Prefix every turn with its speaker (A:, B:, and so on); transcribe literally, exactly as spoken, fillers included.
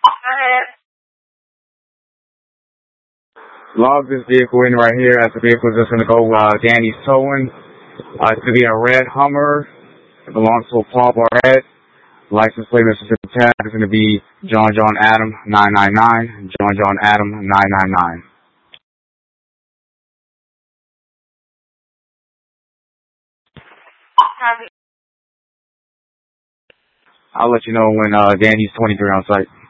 A: Log this vehicle in right here as the vehicle is just going to go uh, Danny's towing. Uh, it's going to be a red Hummer. It belongs to a Paul Barrett. License plate Mississippi tag is going to be John John Adam nine nine nine. John John Adam nine nine nine. I'll let you know when uh, Danny's twenty-three on site.